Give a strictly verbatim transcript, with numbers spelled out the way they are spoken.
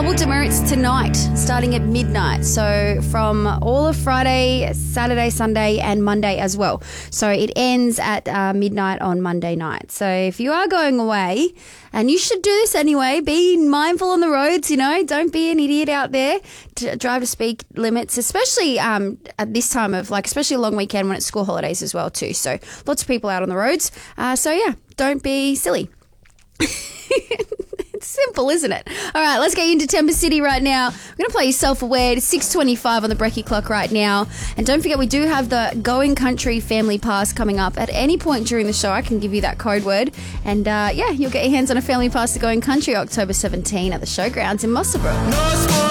double demerits tonight, starting at midnight. So from all of Friday, Saturday, Sunday, and Monday as well. So it ends at uh, midnight on Monday night. So if you are going away, and you should do this anyway, be mindful on the roads, you know, don't be an idiot out there. To drive to speed limits, especially um, at this time of, like, especially a long weekend when it's school holidays as well too. So lots of people out on the roads. Uh, so yeah, don't be silly. It's simple, isn't it? All right, let's get you into Temper City right now. We're going to play you Self-Aware. It's six twenty-five on the Brekkie clock right now. And don't forget, we do have the Going Country Family Pass coming up. At any point during the show, I can give you that code word. And uh, yeah, you'll get your hands on a Family Pass to Going Country October seventeenth at the Showgrounds in Muswellbrook. No